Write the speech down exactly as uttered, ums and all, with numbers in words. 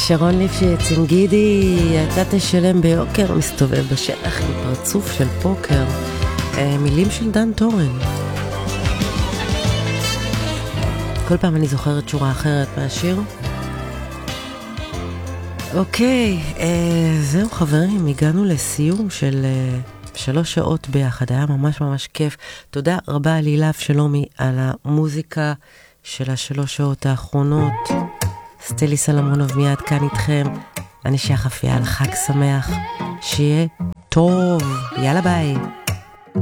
שרון ליפשיץ עם גידי, אתה תשלם ביוקר, מסתובב בשטח עם פרצוף של פוקר. מילים של דן טורן. כל פעם אני זוכרת שורה אחרת מהשיר. אוקיי, אה, זהו חברים, הגענו לסיום של אה, שלוש שעות ביחד, היה ממש ממש כיף. תודה רבה לילף שלומי על המוזיקה של השלוש שעות האחרונות. סטלי סלמונוב מיד כאן איתכם. אני שחף יאל, חג שמח, שיהיה טוב, יאללה ביי.